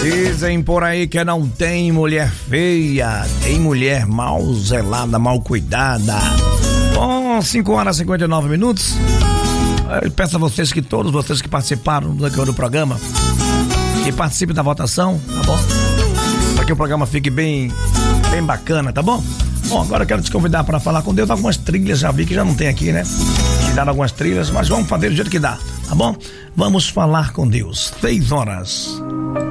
Dizem por aí que não tem mulher feia, tem mulher mal zelada, mal cuidada. Bom, 5h59. Eu peço a vocês que todos vocês que participaram do programa, que participem da votação, tá bom? Para que o programa fique bem bacana, tá bom? Bom, agora eu quero te convidar para falar com Deus. Algumas trilhas, já vi que já não tem aqui, né? Tiraram algumas trilhas, mas vamos fazer do jeito que dá, tá bom? Vamos falar com Deus. 6h